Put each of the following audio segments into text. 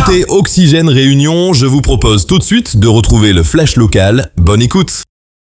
écoutez Oxygène Réunion, je vous propose tout de suite de retrouver le flash local. Bonne écoute.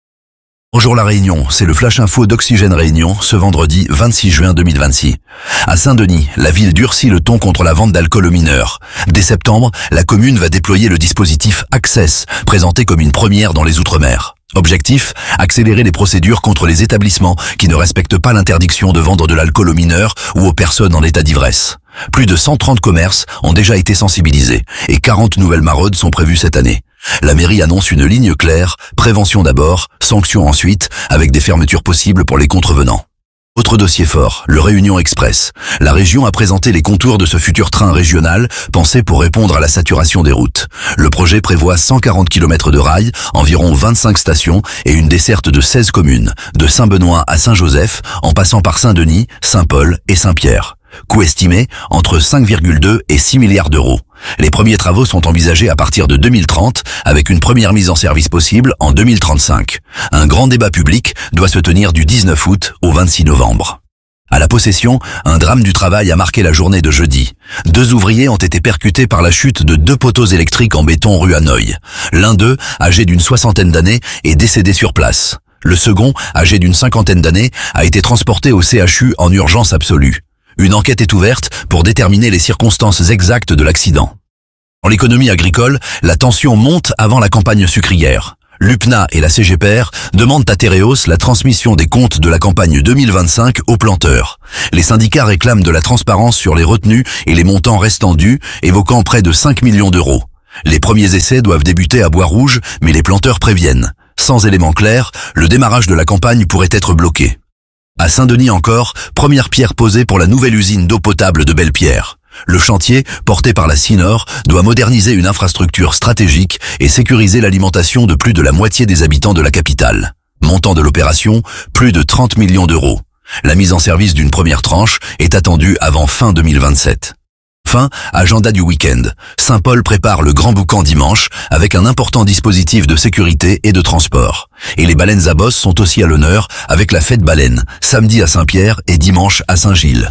Bonjour la Réunion, c'est le flash info d'Oxygène Réunion ce vendredi 26 juin 2026. À Saint-Denis, la ville durcit le ton contre la vente d'alcool aux mineurs. Dès septembre, la commune va déployer le dispositif Access, présenté comme une première dans les Outre-mer. Objectif, accélérer les procédures contre les établissements qui ne respectent pas l'interdiction de vendre de l'alcool aux mineurs ou aux personnes en état d'ivresse. Plus de 130 commerces ont déjà été sensibilisés et 40 nouvelles maraudes sont prévues cette année. La mairie annonce une ligne claire, prévention d'abord, sanctions ensuite, avec des fermetures possibles pour les contrevenants. Autre dossier fort, le Réunion Express. La région a présenté les contours de ce futur train régional, pensé pour répondre à la saturation des routes. Le projet prévoit 140 km de rails, environ 25 stations et une desserte de 16 communes, de Saint-Benoît à Saint-Joseph, en passant par Saint-Denis, Saint-Paul et Saint-Pierre. Coût estimé entre 5,2 et 6 milliards d'euros. Les premiers travaux sont envisagés à partir de 2030, avec une première mise en service possible en 2035. Un grand débat public doit se tenir du 19 août au 26 novembre. À la Possession, un drame du travail a marqué la journée de jeudi. 2 ouvriers ont été percutés par la chute de 2 poteaux électriques en béton rue Hanoï. L'un d'eux, âgé d'une 60aine d'années, est décédé sur place. Le second, âgé d'une 50aine d'années, a été transporté au CHU en urgence absolue. Une enquête est ouverte pour déterminer les circonstances exactes de l'accident. En l'économie agricole, la tension monte avant la campagne sucrière. L'UPNA et la CGPR demandent à Tereos la transmission des comptes de la campagne 2025 aux planteurs. Les syndicats réclament de la transparence sur les retenues et les montants restants dus, évoquant près de 5 millions d'euros. Les premiers essais doivent débuter à Bois-Rouge, mais les planteurs préviennent. Sans éléments clairs, le démarrage de la campagne pourrait être bloqué. À Saint-Denis encore, première pierre posée pour la nouvelle usine d'eau potable de Belle-Pierre. Le chantier, porté par la Cinor, doit moderniser une infrastructure stratégique et sécuriser l'alimentation de plus de la moitié des habitants de la capitale. Montant de l'opération, plus de 30 millions d'euros. La mise en service d'une première tranche est attendue avant fin 2027. Fin, agenda du week-end. Saint-Paul prépare le grand boucan dimanche avec un important dispositif de sécurité et de transport. Et les baleines à bosse sont aussi à l'honneur avec la fête baleine, samedi à Saint-Pierre et dimanche à Saint-Gilles.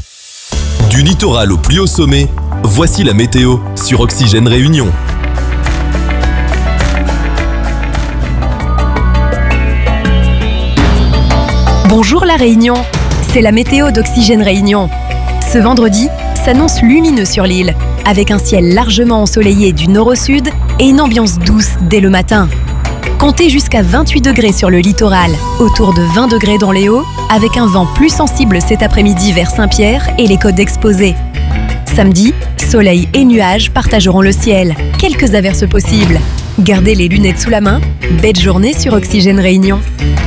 Du littoral au plus haut sommet, voici la météo sur Oxygène Réunion. Bonjour la Réunion, c'est la météo d'Oxygène Réunion. Ce vendredi s'annonce lumineux sur l'île, avec un ciel largement ensoleillé du nord au sud et une ambiance douce dès le matin. Comptez jusqu'à 28 degrés sur le littoral, autour de 20 degrés dans les Hauts, avec un vent plus sensible cet après-midi vers Saint-Pierre et les côtes exposées. Samedi, soleil et nuages partageront le ciel, quelques averses possibles. Gardez les lunettes sous la main, belle journée sur Oxygène Réunion.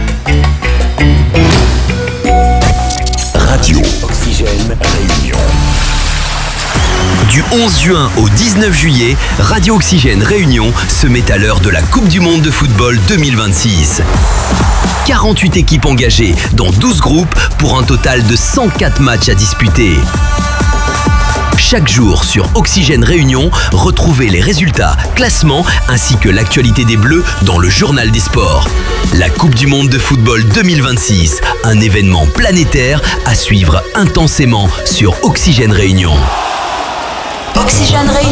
Radio Oxygène Réunion. Du 11 juin au 19 juillet, Radio Oxygène Réunion se met à l'heure de la Coupe du Monde de football 2026. 48 équipes engagées dans 12 groupes pour un total de 104 matchs à disputer. Chaque jour sur Oxygène Réunion, retrouvez les résultats, classements ainsi que l'actualité des Bleus dans le journal des sports. La Coupe du Monde de football 2026, un événement planétaire à suivre intensément sur Oxygène Réunion. Oxygène Réunion.